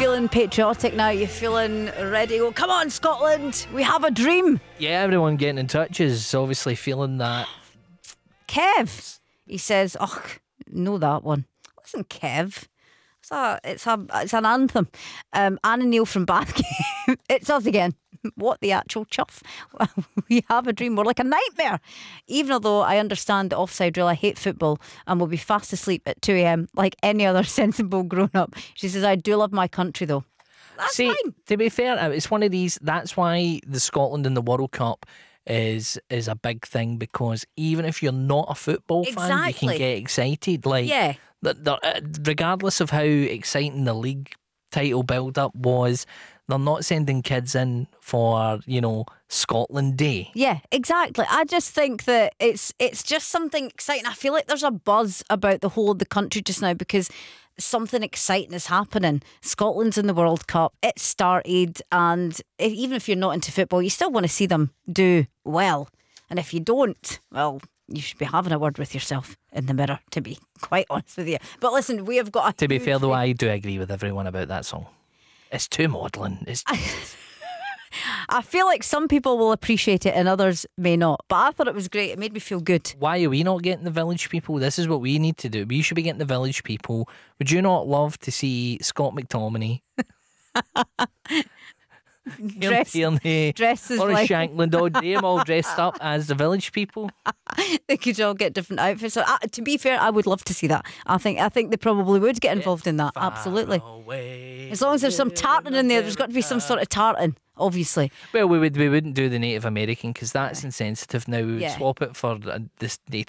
feeling patriotic now? You feeling ready? Oh, come on, Scotland! We have a dream. Yeah, everyone getting in touch is obviously feeling that. Kev, he says, "Oh, know that one." Listen, Kev, it's an anthem. Anna Neil from Bath. It's us again. What the actual chuff? We have a dream. We're like a nightmare. Even although I understand the offside rule, I hate football and will be fast asleep at 2 a.m. like any other sensible grown up. She says, I do love my country though. That's See, fine. to be fair, it's one of these. That's why the Scotland in the World Cup is a big thing, because even if you're not a football fan, you can Exactly. get excited. Like, Yeah. Regardless of how exciting the league title build up was, they're not sending kids in for, Scotland Day. Yeah, exactly. I just think that it's just something exciting. I feel like there's a buzz about the whole of the country just now because something exciting is happening. Scotland's in the World Cup. It started, and even if you're not into football, you still want to see them do well. And if you don't, well, you should be having a word with yourself in the mirror, to be quite honest with you. But listen, we have got To be fair, though, I do agree with everyone about that song. It's too maudlin. I feel like some people will appreciate it and others may not. But I thought it was great. It made me feel good. Why are we not getting the Village People? This is what we need to do. We should be getting the Village People. Would you not love to see Scott McTominay? Dressed as Or like Shankland all day, all dressed up as the Village People. they could all get different outfits. So, to be fair, I would love to see that. I think they probably would get involved in that. Absolutely. Away. As long as there's some tartan in there, there's got to be some sort of tartan, obviously. Well, we wouldn't do the Native American because that's insensitive now. We would Yeah. swap it for this Native